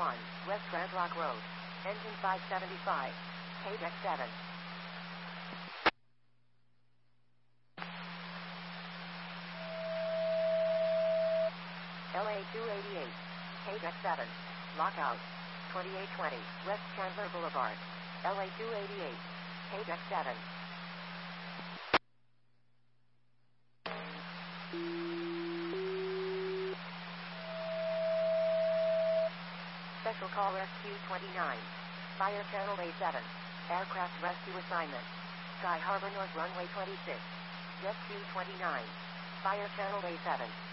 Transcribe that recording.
West Grand Rock Road. Engine 575. KDEX 7. LA 288. KDEX 7. Lockout. 2820 West Chandler Boulevard. LA 288. KDEX 7. Special Call Rescue 29. Fire Channel A7. Aircraft Rescue Assignment. Sky Harbor North Runway 26. Jet 29. Fire Channel A7.